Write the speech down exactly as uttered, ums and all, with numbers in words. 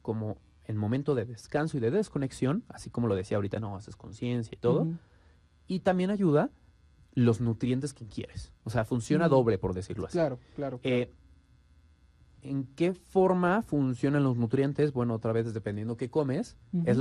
como en momento de descanso y de desconexión, así como lo decía ahorita, no, haces conciencia y todo, Ujú. y también ayuda los nutrientes que quieres. O sea, funciona Mm. doble, por decirlo así. Claro, claro, claro. Eh, ¿En qué forma funcionan los nutrientes? Bueno, otra vez, dependiendo qué comes, Ujú. es